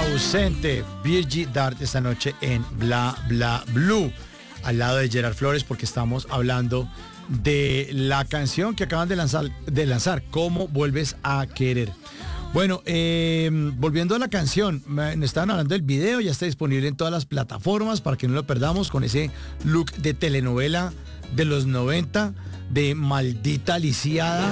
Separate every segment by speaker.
Speaker 1: Ausente, Virgie Dart esta noche en Bla Bla Blue, al lado de Gerard Flores, porque estamos hablando de la canción que acaban de lanzar, ¿Cómo vuelves a querer? Bueno, volviendo a la canción, me estaban hablando del video, ya está disponible en todas las plataformas para que no lo perdamos, con ese look de telenovela de los 90, de maldita lisiada,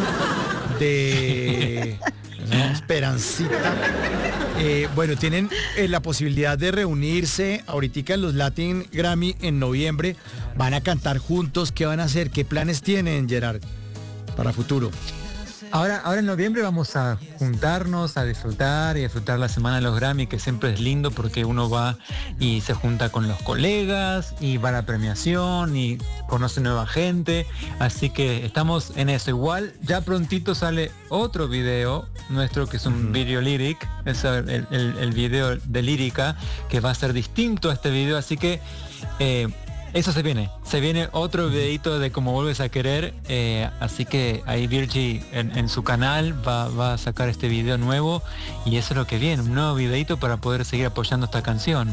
Speaker 1: de Esperancita. Bueno, tienen la posibilidad de reunirse ahorita en los Latin Grammy en noviembre. Van a cantar juntos. ¿Qué van a hacer? ¿Qué planes tienen, Gerard, para futuro?
Speaker 2: Ahora en noviembre vamos a juntarnos, a disfrutar la semana de los Grammy, que siempre es lindo porque uno va y se junta con los colegas y va a la premiación y conoce nueva gente. Así que estamos en eso. Igual ya prontito sale otro video nuestro que es un video lyric, es el video de lírica, que va a ser distinto a este video. Así que eso se viene otro videito de Cómo vuelves a querer, así que ahí Virgie en su canal va a sacar este video nuevo y eso es lo que viene, un nuevo videito para poder seguir apoyando esta canción.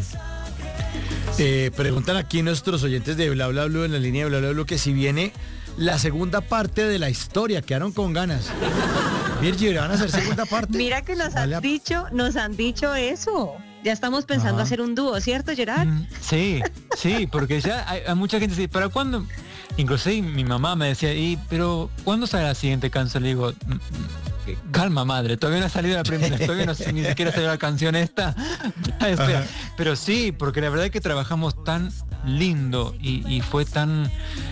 Speaker 1: Preguntan aquí nuestros oyentes de Bla Bla Blue en la línea de Bla Bla Blue que si viene la segunda parte de la historia, quedaron con ganas. Virgie, ¿le van a hacer segunda parte?
Speaker 3: Mira que nos han dicho eso. Ya estamos pensando hacer un dúo, ¿cierto, Gerard?
Speaker 2: Sí, porque ya hay mucha gente que dice, ¿para cuándo? Inclusive mi mamá me decía, pero ¿cuándo sale la siguiente canción? Le digo, calma, madre, todavía no ha salido la primera, todavía ni siquiera salió la canción esta. Espera. Pero sí, porque la verdad es que trabajamos tan lindo y fue tan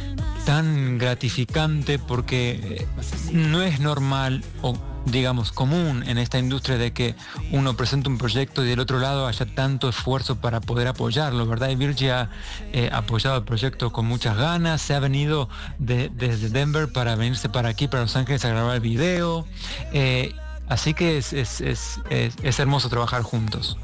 Speaker 2: gratificante, porque no es normal o digamos común en esta industria de que uno presenta un proyecto y del otro lado haya tanto esfuerzo para poder apoyarlo, ¿verdad? Y Virgie ha apoyado el proyecto con muchas ganas, se ha venido desde Denver para venirse para aquí, para Los Ángeles, a grabar el video, así que es hermoso trabajar juntos.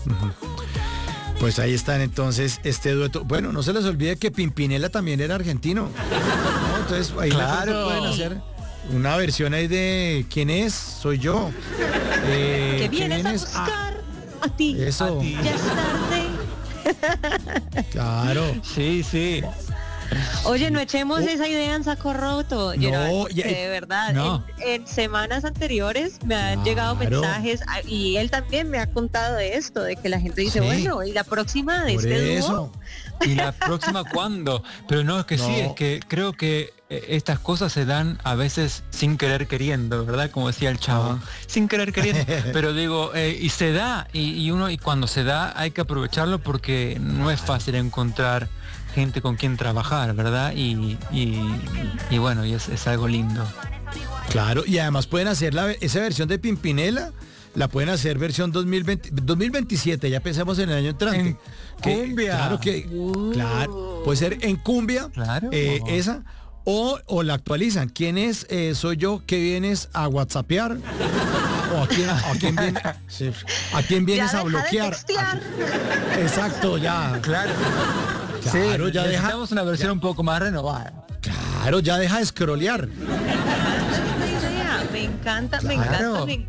Speaker 1: Pues ahí están entonces este dueto. Bueno, no se les olvide que Pimpinela también era argentino, ¿no? Entonces ahí
Speaker 2: claro,
Speaker 1: pueden hacer una versión ahí de ¿quién es? Soy yo.
Speaker 3: Que vienes a buscar a ti.
Speaker 1: Eso.
Speaker 3: A ti. Ya es tarde.
Speaker 1: Claro.
Speaker 2: Sí.
Speaker 3: Oye, no echemos esa idea en saco roto, Gerard,
Speaker 1: no,
Speaker 3: de verdad.
Speaker 2: No.
Speaker 3: En semanas anteriores me han llegado mensajes y él también me ha contado de esto, de que la gente dice, bueno, ¿y la próxima de este dúo?
Speaker 2: ¿Y la próxima cuándo? Pero no, es que sí, es que creo que estas cosas se dan a veces sin querer queriendo, ¿verdad? Como decía el chavo, sin querer queriendo. Pero digo, y se da, y cuando se da hay que aprovecharlo porque no es fácil encontrar gente con quien trabajar, ¿verdad? Y bueno, y es algo lindo.
Speaker 1: Claro, y además pueden hacer esa versión de Pimpinela, la pueden hacer versión 2027, ya pensamos en el año entrante.
Speaker 2: Cumbia.
Speaker 1: Claro, puede ser en cumbia,
Speaker 2: claro.
Speaker 1: Esa, o la actualizan. ¿Quién es? Soy yo, que vienes a WhatsAppear. ¿O a quién vienes a bloquear? Exacto, ya.
Speaker 2: Claro.
Speaker 1: Claro,
Speaker 2: sí,
Speaker 1: ya
Speaker 2: necesitamos una versión un poco más renovada.
Speaker 1: Claro, ya deja de scrollear.
Speaker 3: Me encanta,
Speaker 2: Claro.
Speaker 3: me encanta.